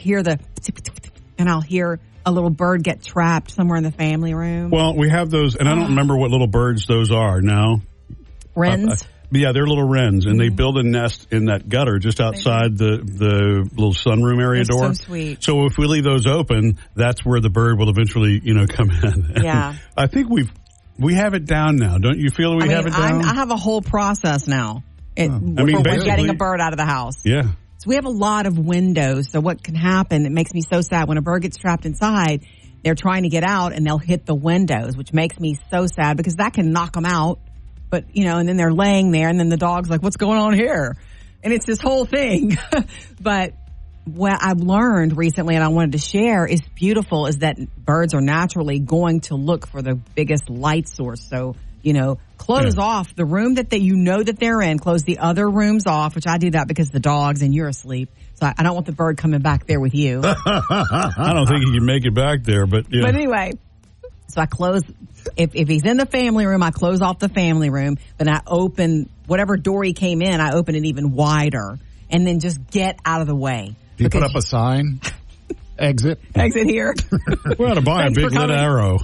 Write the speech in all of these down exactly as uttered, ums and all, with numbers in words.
hear the, and I'll hear a little bird get trapped somewhere in the family room. Well, we have those, and I don't remember what little birds those are now. Wrens? Uh, yeah, they're little wrens, and mm-hmm. they build a nest in that gutter just outside the, the little sunroom area they're door. So sweet. So if we leave those open, that's where the bird will eventually, you know, come in. Yeah. I think we've we have it down now. Don't you feel we I mean, have it down? I'm, I have a whole process now. It, oh. I mean, for basically, getting a bird out of the house. Yeah. So we have a lot of windows. So what can happen? It makes me so sad when a bird gets trapped inside. They're trying to get out and they'll hit the windows, which makes me so sad because that can knock them out. But, you know, and then they're laying there and then the dog's like, what's going on here? And it's this whole thing. But what I've learned recently and I wanted to share is beautiful is that birds are naturally going to look for the biggest light source. So, you know, close yeah. off the room that they, you know that they're in, close the other rooms off, which I do that because the dog's and you're asleep. So I, I don't want the bird coming back there with you. I don't think he can make it back there, but yeah. But anyway, so I close, if, if he's in the family room, I close off the family room, then I open whatever door he came in, I open it even wider and then just get out of the way. Do you put up a sign? Exit. Exit here. We ought to buy a big lit arrow.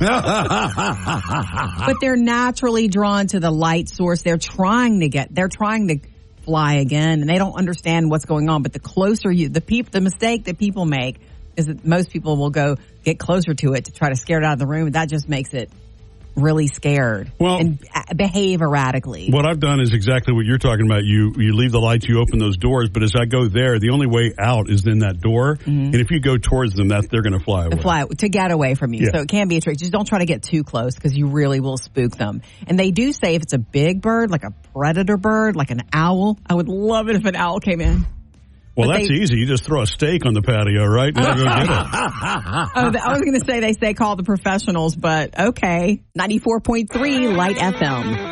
But they're naturally drawn to the light source. They're trying to get, they're trying to fly again and they don't understand what's going on. But the closer you, the people, the mistake that people make is that most people will go get closer to it to try to scare it out of the room. That just makes it really scared well, and behave erratically. What I've done is exactly what you're talking about. You you leave the lights, you open those doors, but as I go there, the only way out is in that door. Mm-hmm. And if you go towards them, that they're going to fly away. To fly to get away from you. Yeah. So it can be a trick. Just don't try to get too close because you really will spook them. And they do say if it's a big bird, like a predator bird, like an owl, I would love it if an owl came in. Well, but that's they, easy. You just throw a steak on the patio, right? And go get it. Oh, I was going to say they say call the professionals, but okay. ninety-four point three Light F M.